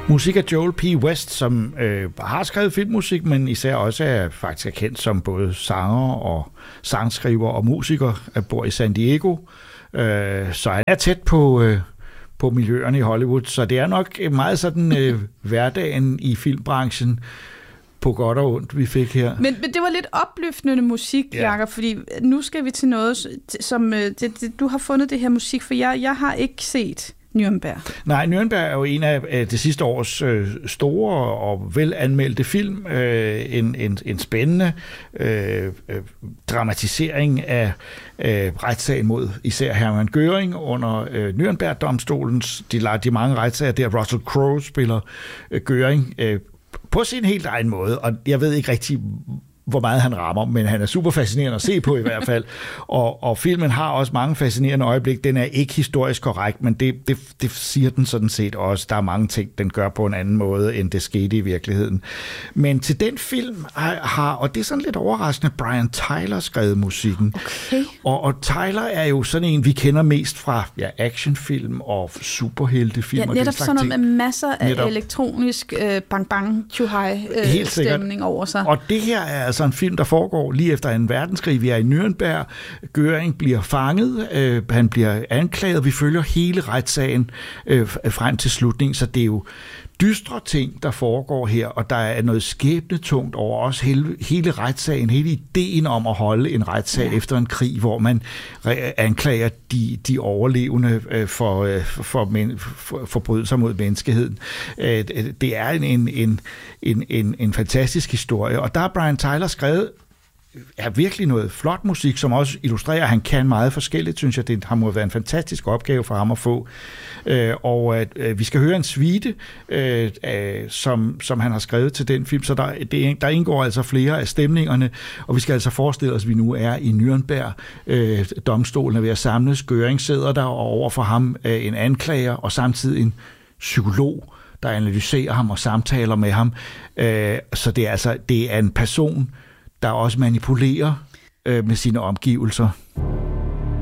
Musik af Joel P. West, som har skrevet filmmusik, men især også faktisk er kendt som både sanger og sangskriver og musiker, bor i San Diego. Så han er tæt på miljøerne i Hollywood, så det er nok meget sådan hverdagen i filmbranchen, på godt og ondt, vi fik her. Men det var lidt opløftende musik, Jakob, fordi nu skal vi til noget, som du har fundet det her musik, for jeg har ikke set Nürnberg. Nej, Nürnberg er jo en af det sidste års store og velanmeldte film. En spændende dramatisering af retssagen mod især Hermann Göring under Nürnberg-domstolens de mange retssager, der Russell Crowe spiller Göring på sin helt egen måde, og jeg ved ikke rigtig, hvor meget han rammer, men han er super fascinerende at se på i hvert fald. Og filmen har også mange fascinerende øjeblik. Den er ikke historisk korrekt, men det siger den sådan set også. Der er mange ting, den gør på en anden måde, end det skete i virkeligheden. Men til den film har, og det er sådan lidt overraskende, Brian Tyler skrevet musikken. Okay. Og Tyler er jo sådan en, vi kender mest fra actionfilm og superheltefilm. Ja, netop sådan noget med masser af elektronisk bang-bang, stemning over sig. Og det her er altså en film, der foregår lige efter 2. verdenskrig. Vi er i Nürnberg. Göring bliver fanget. Han bliver anklaget. Vi følger hele retssagen frem til slutningen, så det er jo dystre ting, der foregår her, og der er noget skæbnetungt over også hele retssagen, hele ideen om at holde en retssag efter en krig, hvor man anklager de overlevende for forbrydelser mod menneskeheden. Det er en fantastisk historie, og der har Brian Tyler skrevet virkelig noget flot musik, som også illustrerer, at han kan meget forskelligt, synes jeg. Det har må være en fantastisk opgave for ham at få. Og vi skal høre en suite, som han har skrevet til den film, så der indgår altså flere af stemningerne, og vi skal altså forestille os, at vi nu er i Nürnberg. Domstolen er ved at samles. Göring sidder der, og over for ham en anklager, og samtidig en psykolog, der analyserer ham og samtaler med ham. Så det er en person, der også manipulerer med sine omgivelser.